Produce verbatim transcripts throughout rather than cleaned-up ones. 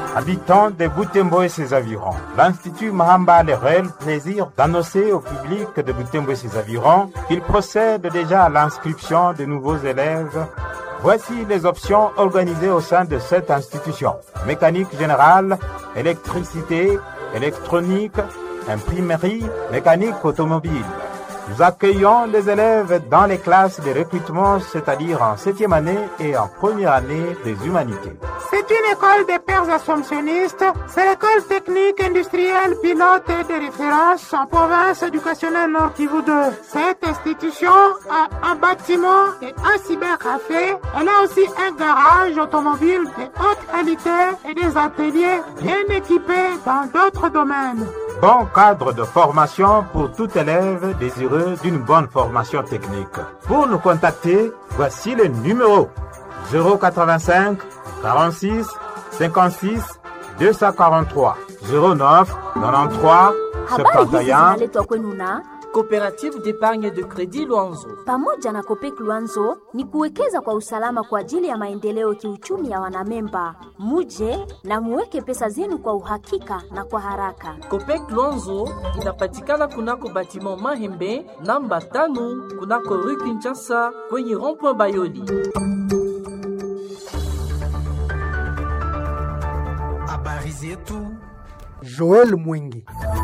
Habitants de Butembo et ses environs, l'Institut Mahamba a le réel plaisir d'annoncer au public de Butembo et ses environs qu'il procède déjà à l'inscription de nouveaux élèves. Voici les options organisées au sein de cette institution. Mécanique générale, électricité, électronique, imprimerie, mécanique automobile. Nous accueillons les élèves dans les classes de recrutement, c'est-à-dire en septième année et en première année des humanités. C'est une école des pères assomptionnistes. C'est l'école technique industrielle pilote de référence en province éducationnelle Nord Kivu deux. Cette institution a un bâtiment et un cybercafé. Elle a aussi un garage automobile de haute qualité et des ateliers bien équipés dans d'autres domaines. Bon cadre de formation pour tout élève désireux d'une bonne formation technique. Pour nous contacter, voici le numéro zéro quatre-vingt-cinq quarante-six cinquante-six deux cent quarante-trois zéro neuf quatre-vingt-treize soixante et un. Coopérative d'épargne de crédit Luanzo. Pamoja na Copec Luanzo ni kuwekeza kwa usalama kwa ajili ya maendeleo kiuchumi ya wanamemba. Muje na muweke pesa zenu kwa uhakika na kwa haraka. Copec Luanzo inapatikana kunako batiment Mahembe namba tano kunako Rue Kinshasa kwenye rond-point Bayoli. Habari zetu Joel Mwingi.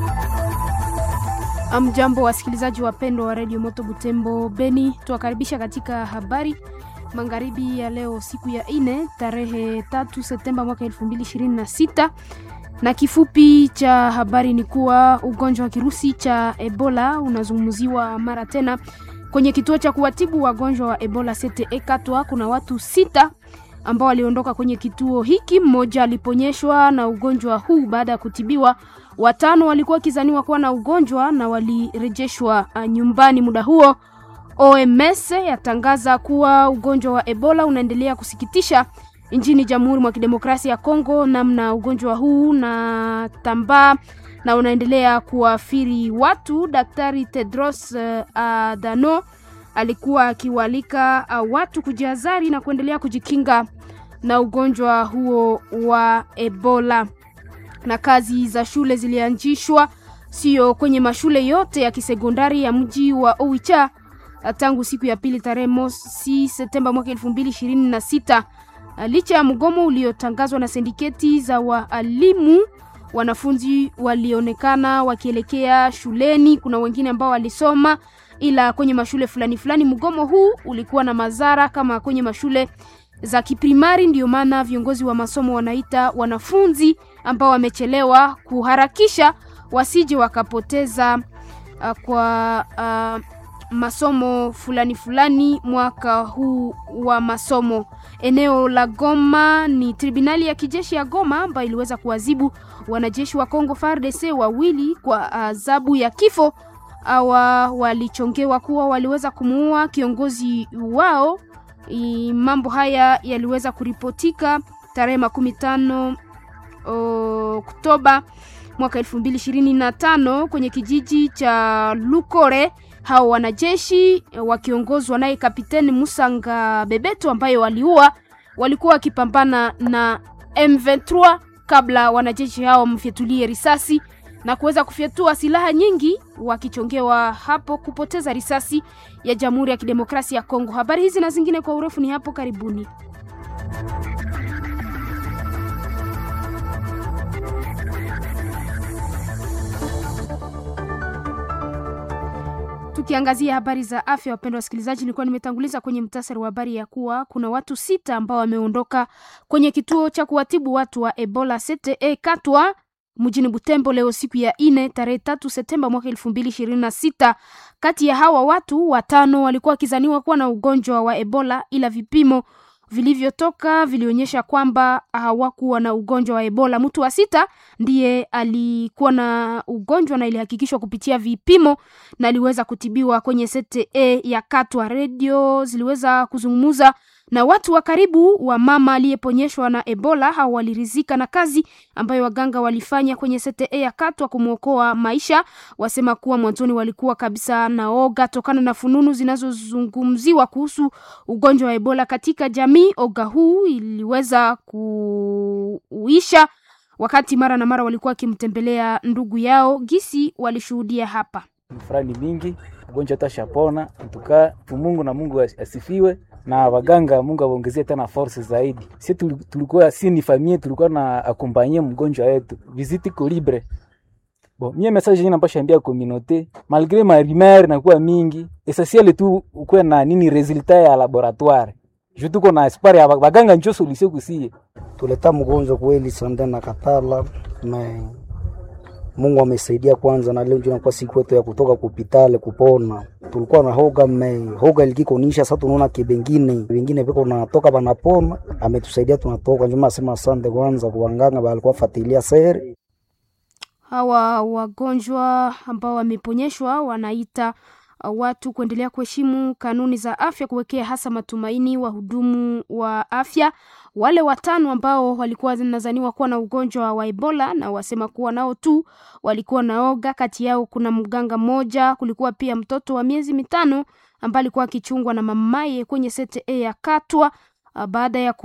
Amjambo wasikilizaji wapendwa wa Radio Moto Butembo Beni, tuwakaribisha katika habari magharibi ya leo siku ya ine tarehe tatu Septemba mwaka elfu mbili ishirini na sita. Na kifupi cha habari ni kuwa ugonjwa wa kirusi cha Ebola unazungumziwa mara tena kwenye kituo cha kuwatibu wagonjwa wa Ebola C T E Katwa. Kuna watu sita ambao waliondoka kwenye kituo hiki. Mmoja aliponyeshwa na ugonjwa huu baada ya kutibiwa. Watano walikuwa kizaniwa kuwa na ugonjwa na walirejeshwa uh, nyumbani muda huo. O M S yatangaza kuwa ugonjwa wa Ebola unaendelea kusikitisha nchini Jamhuri mwa Kidemokrasia ya Kongo, namna ugonjwa huu na tambaa na unaendelea kuathiri watu. Daktari Tedros uh, Adhanom alikuwa akiwalika uh, watu kujihadhari na kuendelea kujikinga na ugonjwa huo wa Ebola. Na kazi za shule zilianzishwa sio kwenye mashule yote ya kisekondari ya mji wa Oicha tangu siku ya pili tarehe mosi Septemba mwaka elfu mbili ishirini na sita. Licha ya mgomo uliotangazwa na sindiketi za walimu, wanafunzi walionekana wakielekea shuleni. Kuna wengine ambao walisoma ila kwenye mashule fulani fulani mgomo huu ulikuwa na madhara kama kwenye mashule za kiprimari. Ndio maana viongozi wa masomo wanaita wanafunzi ambao wamechelewa kuharakisha wasije wakapoteza uh, kwa uh, masomo fulani fulani mwaka huu wa masomo. Eneo la Goma ni tribunali ya kijeshi ya Goma ambayo iliweza kuadhibu wanajeshi wa Kongo F A R D C wawili kwa adhabu ya kifo. Hawa walichongewa kuwa waliweza kumuua kiongozi wao. I, mambo haya yaliweza kuripotika tarehe makumi tano Oktoba mwaka elfu mbili ishirini na tano kwenye kijiji cha Lukore. Hao wanajeshi wakiongozwa naye Kapiteni Musanga Bebeto ambaye waliua walikuwa wakipambana na M ishirini na tatu kabla wanajeshi hao mfyatulie risasi na kuweza kufyatua silaha nyingi, wakichongewa hapo kupoteza risasi ya Jamhuri ya Kidemokrasia ya Kongo. Habari hizi na zingine kwa urefu ni hapo karibuni. Tukiangazia habari za afya, wapendwa wasikilizaji, nilikuwa nimetanguliza kwenye mtasari wa habari ya kuwa kuna watu sita ambao wameondoka kwenye kituo cha kuwatibu watu wa Ebola C T E Katwa mjini Butembo leo siku ya ine tarehe tatu Septemba mwaka elfu mbili ishirini na sita. Kati ya hawa watu watano walikuwa kizaniwa kuwa na ugonjwa wa Ebola, ila vipimo vilivyotoka vilionyesha kwamba hawakuwa na ugonjwa wa Ebola. Mtu wa sita ndiye alikuwa na ugonjwa na ilihakikishwa kupitia vipimo na aliweza kutibiwa kwenye C T E ya Katwa. Radio ziliweza kuzungumza na watu wa karibu wa mama aliyeponyeshwa na Ebola. Hao walirizika na kazi ambayo waganga walifanya kwenye C T E ya Katwa kumuokoa maisha. Wasema kuwa mwanzoni walikuwa kabisa na oga tokana na fununu zinazozungumziwa kuhusu ugonjwa wa Ebola katika jamii. Oga huu iliweza kuisha wakati mara na mara walikuwa wakimtembelea ndugu yao. Gisi walishuhudia hapa. Mfrani mingi ugonjwa tashapona, tuka Mungu na Mungu asifiwe, na waganga Mungu aongezee tena force zaidi. Sisi tulikuwa si ni familia, tulikuwa na accompagner mgonjwa wetu visite ko libre. Bon, mie message hii napasha ambia communauté malgré ma rumeur na kuwa mingi, essentiel tu ukwe na nini resultat ya laboratoire. Je tuko na espoir ya waganga njo solution kusie. Tuleta mgonjwa kweli sande na katala na Mungu amesaidia kwanza, na leo tunakuwa siku yetu ya kutoka hospitali kupona. Tulikuwa na hoga me hoga ilikikonisha, sasa tunaona kibengine wengine peko natoka banapona, ametusaidia tunatoka. Njuma sema asante kwanza kwa waganga walikuwa fuatilia seri. Hawa wagonjwa ambao wameponyeshwa wanaita watu kuendelea kuheshimu kanuni za afya, kuwekea hasa matumaini wahudumu wa afya. Wale watano ambao walikuwa zinazaniwa kuwa na ugonjwa wa Ebola na wasema kuwa nao tu walikuwa naoga. Kati yao kuna mganga mmoja, kulikuwa pia mtoto wa miezi mitano ambaye alikuwa akichungwa na mamaye kwenye sete A ya Katwa. Baada ya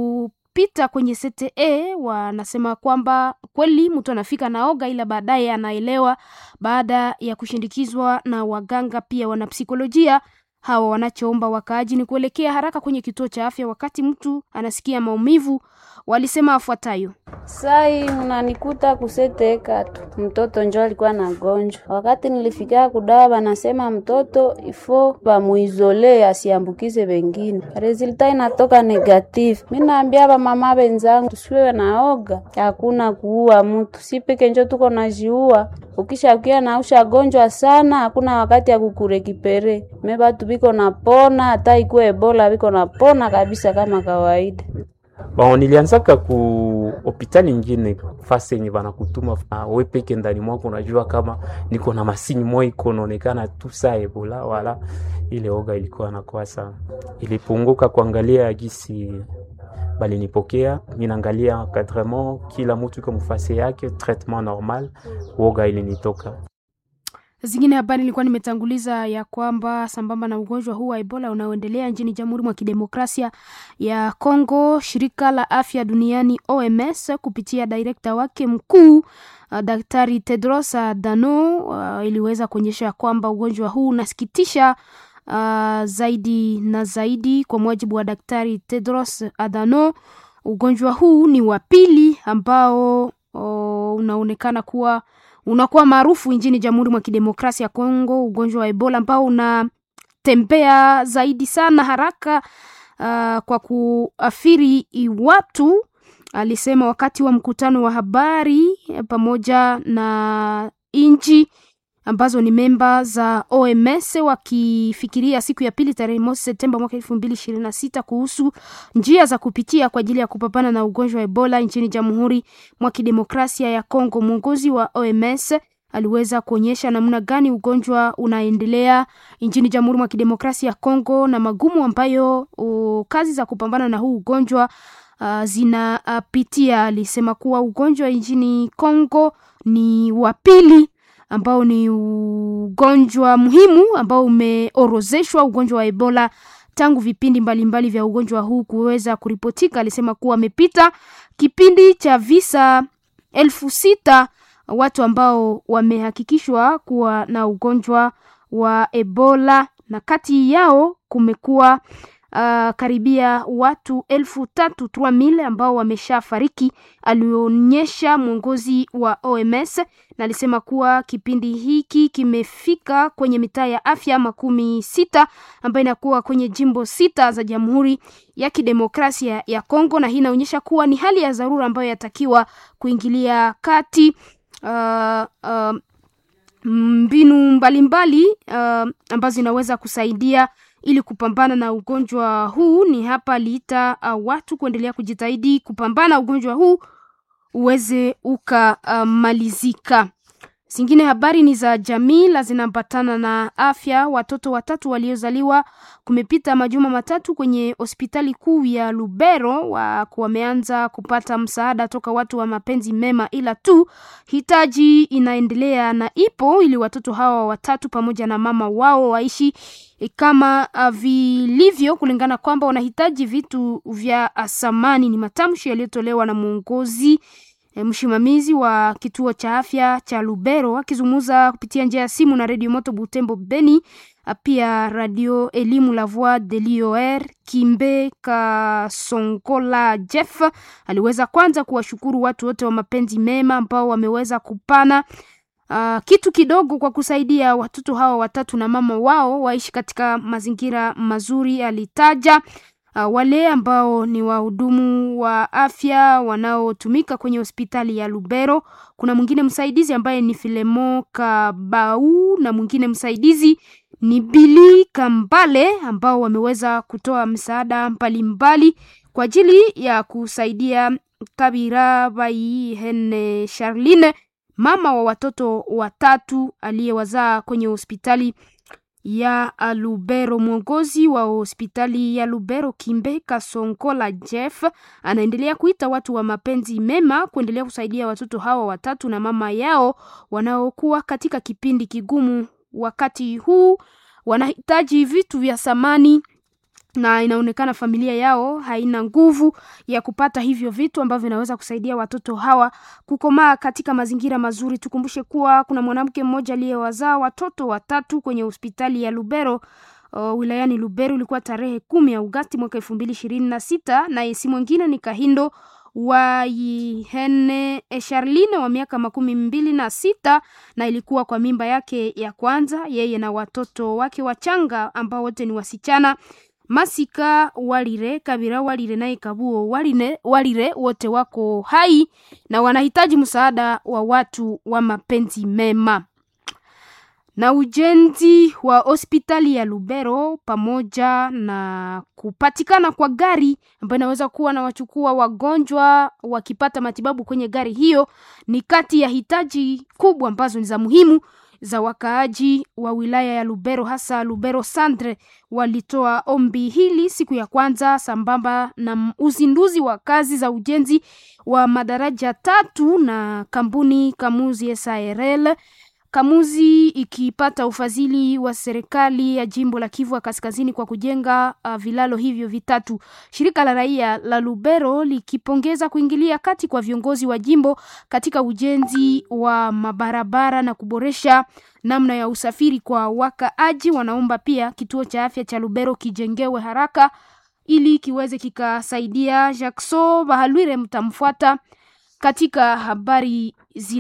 kupita kwenye sete A, wanasema kwamba kweli mtu anafika naoga, ila baadaye anaelewa baada ya kushindikizwa na waganga pia wana psikolojia. Hawa wanachoomba wakaaji ni kuelekea haraka kwenye kituo cha afya wakati mtu anasikia maumivu. Walisema afuatayo: sai unanikuta kusete katu, mtoto njoo alikuwa na gonjwa. Wakati nilifikia kudawa banasema mtoto ifo bamuizole asiambukize wengine. Resulta inatoka negative. Mimi naambia ba mama wenzangu tusiwe naoga, hakuna kuua mtu, si peke njoo tuko najiua. Ukishakia na usha gonjwa sana, hakuna wakati ya kukurekipere. Meba tu biko napona, hata ikuwe Ebola biko napona kabisa kama kawaida. Bon, nilianzaka ku hospitali nyingine fasi yenye bana kutuma wewe peke ndani mwako unajua kama niko na masini moyo iko naonekana tu saa Ebola wala ile oga ilikuwa nakuwa sana. Ilipunguka kuangalia gisi bali nipokea, ninaangalia encadrement kila mtu yuko mfasi yake, traitement normal, oga ile nitoka. Zingine habari nilikuwa nimetanguliza ya kwamba sambamba na ugonjwa huu wa Ebola unaoendelea nchini Jamhuri mwa Kidemokrasia ya Kongo, shirika la afya duniani O M S kupitia director wake mkuu uh, Daktari Tedros Adhanom uh, iliweza kuonyesha kwamba ugonjwa huu unasikitisha uh, zaidi na zaidi. Kwa mujibu wa Daktari Tedros Adhanom, ugonjwa huu ni wa pili ambao uh, unaonekana kuwa unakuwa maarufu nchini Jamhuri mwa Kidemokrasia ya Kongo, ugonjwa wa Ebola ambao unatembea zaidi sana haraka uh, kwa kuathiri watu. Alisema wakati wa mkutano wa habari pamoja na inchi ambazo ni memba za O M S wakifikiria siku ya pili tarehe mosi Septemba mwaka elfu mbili ishirini na sita kuhusu njia za kupitia kwa ajili ya kupambana na ugonjwa wa Ebola nchini Jamhuri mwa Kidemokrasia ya Kongo. Mwongozi wa O M S aliweza kuonyesha namna gani ugonjwa unaendelea nchini Jamhuri mwa Kidemokrasia ya Kongo na magumu ambayo uh, kazi za kupambana na huu ugonjwa uh, zinapitia. Uh, alisema kuwa ugonjwa nchini Kongo ni wa pili ambao ni ugonjwa muhimu ambao umeorozeshwa, ugonjwa wa Ebola, tangu vipindi mbalimbali mbali vya ugonjwa huu kuweza kuripotika. Alisema kuwa amepita kipindi cha visa elfu sita watu ambao wamehakikishwa kuwa na ugonjwa wa Ebola, na kati yao kumekuwa Uh, karibia watu elfu tatu trois mille ambao wameshafariki, alionyesha mwongozi wa O M S. Na alisema kuwa kipindi hiki kimefika kwenye mitaa ya afya makumi sita ambayo inakuwa kwenye jimbo sita za Jamhuri ya Kidemokrasia ya Kongo, na hii inaonyesha kuwa ni hali ya dharura ambayo yatakiwa kuingilia kati uh, uh, mbinu mbalimbali uh, ambazo zinaweza kusaidia ili kupambana na ugonjwa huu. Ni hapa liita uh, watu kuendelea kujitahidi kupambana ugonjwa huu uweze ukamalizika. Uh, Zingine habari ni za jamii la zinaambatana na afya. Watoto watatu waliozaliwa kumepita majuma matatu kwenye hospitali kuu ya Lubero wa wameanza kupata msaada toka watu wa mapenzi mema, ila tu hitaji inaendelea na ipo ili watoto hawa watatu pamoja na mama wao waishi kama uh, vilivyo, kulingana kwamba wanahitaji vitu vya samani. Ni matamshi yaliyotolewa na mwongozi E, msimamizi wa kituo cha afya cha Lubero akizungumza kupitia njia ya simu na Radio Moto Butembo Beni, pia Radio Elimu la Voix de l'I O R Kimbe Kasonkola Jeff aliweza kwanza kuwashukuru watu wote wa mapenzi mema ambao wameweza kupana Uh, kitu kidogo kwa kusaidia watoto hawa watatu na mama wao waishi katika mazingira mazuri. Alitaja uh, wale ambao ni wahudumu wa afya wanaotumika kwenye hospitali ya Lubero. Kuna mwingine msaidizi ambaye ni Filemo Kabau na mwingine msaidizi ni Billy Kambale ambao wameweza kutoa msaada mbalimbali kwa ajili ya kusaidia Kabira Bai Hene Charline, mama wa watoto watatu aliyewazaa kwenye hospitali ya Lubero. Mwongozi wa hospitali ya Lubero Kimbe Kasonkola Jeff anaendelea kuita watu wa mapenzi mema kuendelea kusaidia watoto hawa watatu na mama yao wanaokuwa katika kipindi kigumu. Wakati huu wanahitaji vitu vya samani na inaonekana familia yao haina nguvu ya kupata hivyo vitu ambavyo vinaweza kusaidia watoto hawa kukomaa katika mazingira mazuri. Tukumbushe kuwa kuna mwanamke mmoja aliyewazaa watoto watatu kwenye hospitali ya Lubero uh, wilayani Lubero. Ilikuwa tarehe kumi ya Agosti mwaka elfu mbili ishirini na sita, na yesi mwingine ni Kahindo wa Hene Charline wa miaka makumi mbili na sita, na ilikuwa kwa mimba yake ya kwanza. Yeye na watoto wake wachanga ambao wote ni wasichana, Masika Walire, Kabira Walire na Ikabuo Walire, Walire wote wako hai na wanahitaji msaada wa watu wa mapenzi mema. Na ujenzi wa hospitali ya Lubero pamoja na kupatikana kwa gari ambayo inaweza kuwa na wachukua wagonjwa wakipata matibabu kwenye gari hiyo ni kati ya hitaji kubwa ambazo ni za muhimu za wakaaji wa wilaya ya Lubero, hasa Lubero Centre. Walitoa ombi hili siku ya kwanza sambamba na uzinduzi wa kazi za ujenzi wa madaraja tatu na kampuni Kamuzi S A R L. Kamuzi ikipata ufadhili wa serikali ya jimbo la Kivu ya Kaskazini kwa kujenga uh, vilalo hivyo vitatu. Shirika la raia la Lubero likipongeza kuingilia kati kwa viongozi wa jimbo katika ujenzi wa mabarabara na kuboresha namna ya usafiri kwa wakaaji. Wanaomba pia kituo cha afya cha Lubero kijengewe haraka ili kiweze kikasaidia. Jackson Bahalwire mtamfuata katika habari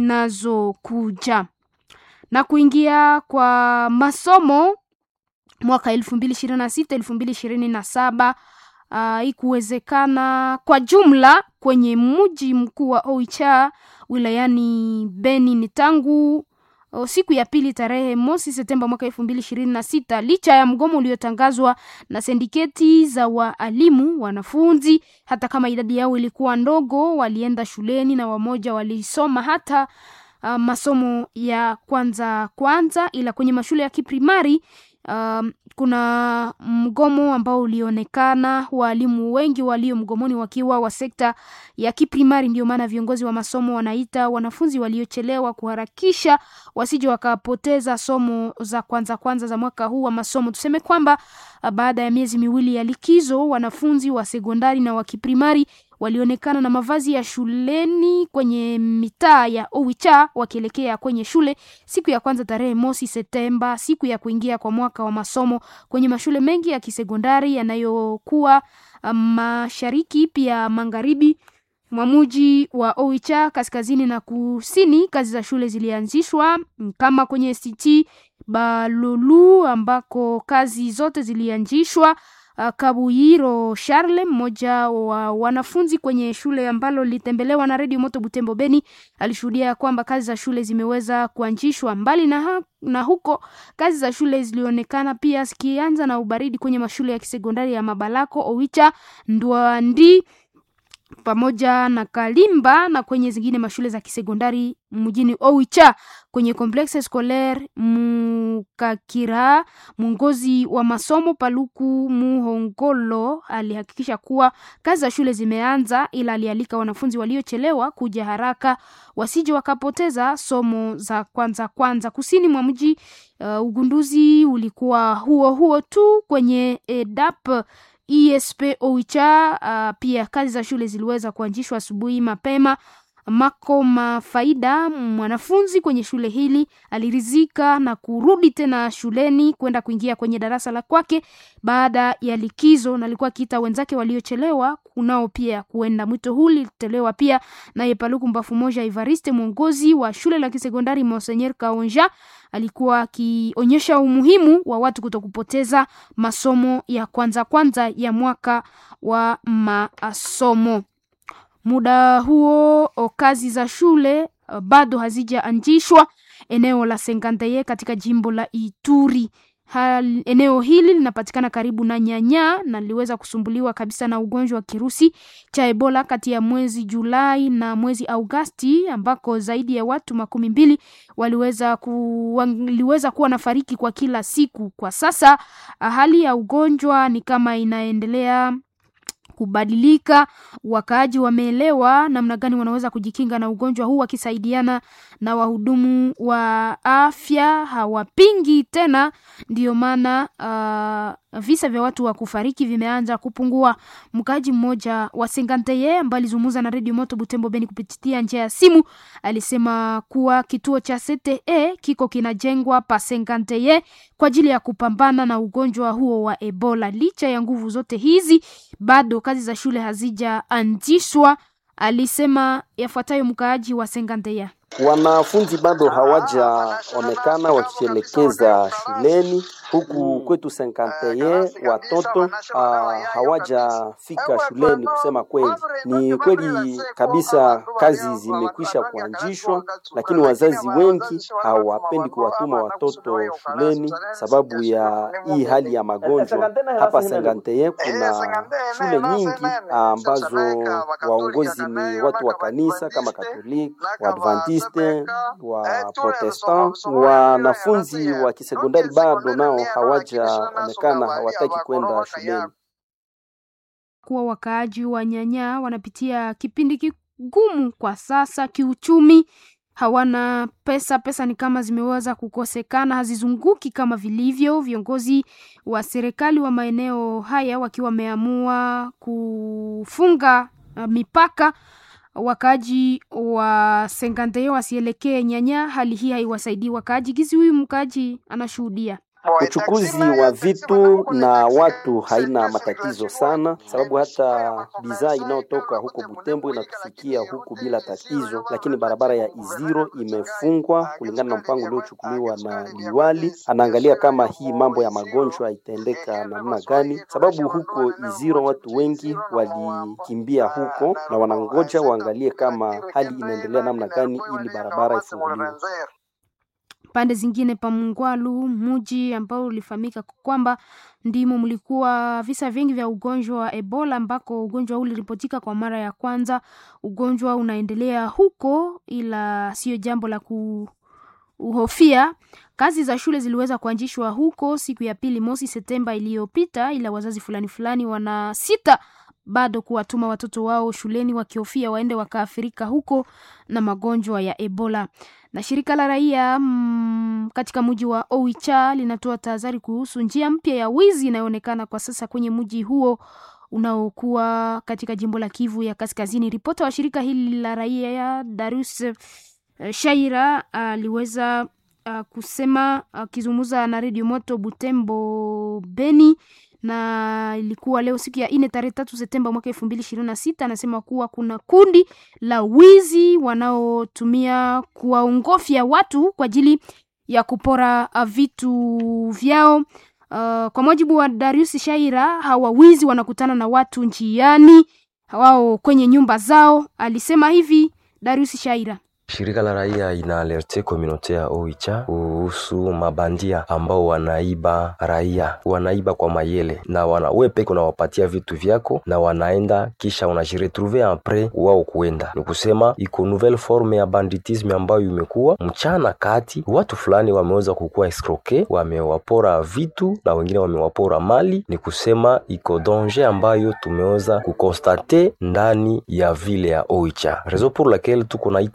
zinazokuja. Na kuingia kwa masomo mwaka elfu mbili ishirini na sita elfu mbili ishirini na saba uh, ikuwezekana kwa jumla kwenye mji mkuu wa Oicha wilayani Beni ni tangu uh, siku ya pili tarehe mosi Septemba mwaka elfu mbili ishirini na sita, licha ya mgomo uliotangazwa na sindiketi za waalimu. Wanafunzi hata kama idadi yao ilikuwa ndogo walienda shuleni na wamoja walisoma hata Uh, masomo ya kwanza kwanza, ila kwenye mashule ya kiprimari uh, kuna mgomo ambao ulionekana, walimu wengi walio mgomoni wakiwa wa sekta ya kiprimari. Ndio maana viongozi wa masomo wanaita wanafunzi waliochelewa kuharakisha wasije wakapoteza somo za kwanza kwanza za mwaka huu wa masomo. Tuseme kwamba uh, baada ya miezi miwili ya likizo, wanafunzi wa sekondari na wa kiprimari walionekana na mavazi ya shuleni kwenye mitaa ya Owicha wakielekea kwenye shule siku ya kwanza tarehe mosi Septemba, siku ya kuingia kwa mwaka wa masomo kwenye mashule mengi ya kisekondari yanayokuwa mashariki pia magharibi mwa mji wa Owicha, kaskazini na kusini. Kazi za shule zilianzishwa kama kwenye S T T Balulu ambako kazi zote zilianzishwa. Kabuyiro Charles, mmoja wa wanafunzi kwenye shule ambalo litembelewa na Radio Moto Butembo Beni, alishuhudia kwamba kazi za shule zimeweza kuanzishwa. Mbali na, ha, na huko kazi za shule zilionekana pia zikianza na ubaridi kwenye mashule ya kisekondari ya Mabalako, Owicha, Ndwandi pamoja na Kalimba na kwenye zingine mashule za kisekondari mjini Owicha. Kwenye complexe scolaire Mukakira, mwongozi wa masomo Paluku Muhongolo alihakikisha kuwa kazi za shule zimeanza, ila alialika wanafunzi waliochelewa kuja haraka wasije wakapoteza somo za kwanza kwanza. Kusini mwa mji uh, ugunduzi ulikuwa huo huo tu kwenye E D A P E S P Owicha. Uh, pia kazi za shule ziliweza kuanzishwa asubuhi mapema Makoma Faida, mwanafunzi kwenye shule hili, alirizika na kurudi tena shuleni kwenda kuingia kwenye darasa la kwake baada ya likizo, na alikuwa akiita wenzake waliochelewa kunao pia kuenda. Mwito huu ulitolewa pia na Yepaluku Mbafu Moja Evariste, mwongozi wa shule la kisekondari Monseigneur Kaonja. Alikuwa akionyesha umuhimu wa watu kutokupoteza masomo ya kwanza kwanza ya mwaka wa masomo. Muda huo kazi za shule bado hazijaanzishwa eneo la Senganteye katika jimbo la Ituri. Hal, eneo hili linapatikana karibu na Nyanya na liweza kusumbuliwa kabisa na ugonjwa wa kirusi cha Ebola kati ya mwezi Julai na mwezi Agosti, ambako zaidi ya watu makumi mbili waliweza ku, waliweza kuwa nafariki kwa kila siku. Kwa sasa hali ya ugonjwa ni kama inaendelea kubadilika. Wakaaji wameelewa namna gani wanaweza kujikinga na ugonjwa huu wakisaidiana na wahudumu wa afya. Hawapingi tena, ndio maana uh, visa vya watu wa kufariki vimeanza kupungua. Mkaaji mmoja wa Senganteye ambaye alizungumza na Radio Moto Butembo Beni kupitia njia ya simu alisema kuwa kituo cha C T E kiko kinajengwa pa Senganteye kwa ajili ya kupambana na ugonjwa huo wa Ebola. Licha ya nguvu zote hizi, bado kazi za shule hazijaanzishwa, alisema. Yafuatayo mkaaji wa Senganteye. Wanafunzi bado hawajaonekana wakielekeza shuleni. Huku kwetu Senganteye watoto uh, hawajafika shuleni. Kusema kweli, ni kweli kabisa kazi zimekwisha kuanzishwa, lakini wazazi wengi hawapendi kuwatuma watoto shuleni sababu ya hii hali ya magonjwa. Hapa Senganteye kuna shule nyingi ambazo waongozi ni watu wa kanisa kama Katoliki, wa Adventista, wa Protestant. Wanafunzi wa kisekondari bado nao hawajaonekana, hawataki kwenda shuleni. Kuwa wakaaji wa Nyanya wanapitia kipindi kigumu kwa sasa kiuchumi. Hawana pesa, pesa ni kama zimeweza kukosekana, hazizunguki kama vilivyo. Viongozi wa serikali wa maeneo haya wakiwa wameamua kufunga uh, mipaka, wakaaji wa Senganteye wasielekee Nyanya. Hali hii haiwasaidii wakaaji. Gizi huyu mkaaji anashuhudia. Uchukuzi wa vitu na watu haina matatizo sana, sababu hata bidhaa inayotoka huko Butembo inatufikia huku bila tatizo, lakini barabara ya Iziro imefungwa kulingana na mpango uliochukuliwa na liwali. Anaangalia kama hii mambo ya magonjwa itaendeka namna gani, sababu huko Iziro watu wengi walikimbia huko na wanangoja waangalie kama hali inaendelea namna gani ili barabara ifunguliwe. Pande zingine pa Mungwalu, mji ambao ulifahamika kwamba ndimo mlikuwa visa vingi vya ugonjwa wa Ebola, ambako ugonjwa huu uliripotika kwa mara ya kwanza. Ugonjwa unaendelea huko, ila sio jambo la kuhofia. Kazi za shule ziliweza kuanzishwa huko siku ya pili mosi Septemba iliyopita, ila wazazi fulani fulani wana sita bado kuwatuma watoto wao shuleni wakihofia waende wakaathirika huko na magonjwa ya Ebola. Na shirika la raia mm, katika mji wa Oicha linatoa tahadhari kuhusu njia mpya ya wizi inayoonekana kwa sasa kwenye mji huo unaokuwa katika jimbo la Kivu ya Kaskazini. Ripota wa shirika hili la raia ya Darus uh, Shaira aliweza uh, uh, kusema akizungumza uh, na Radio Moto Butembo Beni, na ilikuwa leo siku ya ine tarehe tatu Septemba mwaka elfu mbili ishirini na sita. Anasema kuwa kuna kundi la wizi wanaotumia kuwaongofya watu kwa ajili ya kupora vitu vyao. Uh, kwa mujibu wa Darius Shaira, hawa wizi wanakutana na watu njiani, wao kwenye nyumba zao. Alisema hivi Darius Shaira. Shirika la raia ina alerte community ya Oicha kuhusu mabandia ambao wanaiba raia, wanaiba kwa mayele na wana wewe peke unawapatia vitu vyako na wanaenda kisha unajiretrouver après wao kuenda. Ni kusema iko nouvelle forme ya banditisme ambayo imekuwa mchana kati. Watu fulani wameweza kukua escroquer, wamewapora vitu na wengine wamewapora mali. Ni kusema iko danger ambayo tumeweza kukonstate ndani ya vile ya Oicha. Raison pour laquelle tuko naita population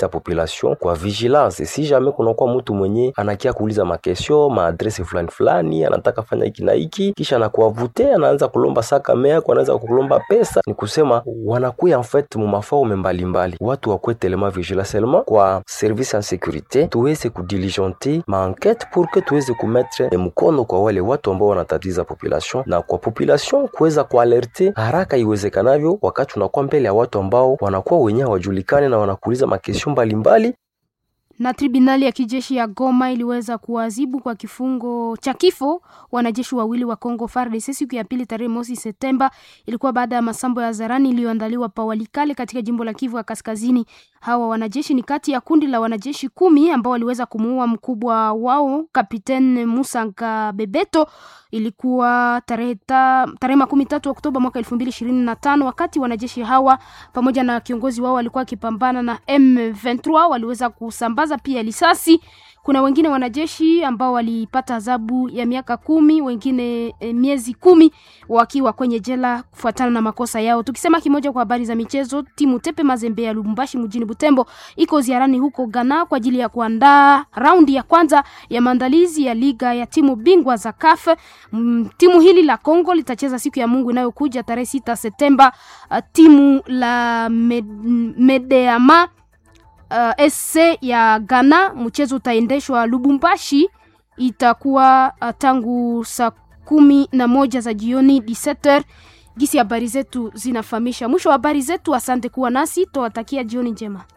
population kwa vigilance. Si jamais kunakuwa mtu mwenye anakia kuuliza makesio maadresi fulani fulani, anataka fanya hiki na hiki, kisha anakuavute, anaanza kulomba saka mea, anaanza kulomba pesa, ni kusema wanakuya en fait mu mafao mbalimbali. Watu wakwe telema vigilance seulement kwa service en sécurité, tuweze kudiligenter ma enquête pour que tuweze kumettre mkono kwa wale watu ambao wanatatiza population, na kwa population kuweza kualerte haraka iwezekanavyo wakati unakuwa mbele ya watu ambao wanakuwa wenyewe wajulikane na wanakuuliza makesio mbalimbali. Na tribunali ya kijeshi ya Goma iliweza kuadhibu kwa kifungo cha kifo wanajeshi wawili wa Kongo F A R D C siku ya pili tarehe mosi Septemba. Ilikuwa baada ya masambo ya zarani iliyoandaliwa pa Walikale katika jimbo la Kivu ya Kaskazini. Hawa wanajeshi ni kati ya kundi la wanajeshi kumi ambao waliweza kumuua mkubwa wao Kapiteni Musanka Bebeto. Ilikuwa tarehe ta, tarehe makumi tatu Oktoba mwaka elfu mbili ishirini na tano, wakati wanajeshi hawa pamoja na kiongozi wao walikuwa kipambana na M ishirini na tatu waliweza kusambaza pia risasi. Kuna wengine wanajeshi ambao walipata adhabu ya miaka kumi, wengine e, miezi kumi wakiwa kwenye jela kufuatana na makosa yao. Tukisema kimoja kwa habari za michezo, timu Tepe Mazembe ya Lubumbashi mjini Butembo iko ziarani huko Ghana kwa ajili ya kuandaa raundi ya kwanza ya maandalizi ya liga ya timu bingwa za C A F. Mm, timu hili la Kongo litacheza siku ya Mungu inayokuja tarehe sita Septemba. Uh, timu la Med, Medeama Uh, S C ya Ghana. Mchezo utaendeshwa Lubumbashi, itakuwa uh, tangu saa kumi na moja za jioni diseter. Gisi habari zetu zinafahamisha. Mwisho wa habari zetu, asante kuwa nasi, tuwatakia jioni njema.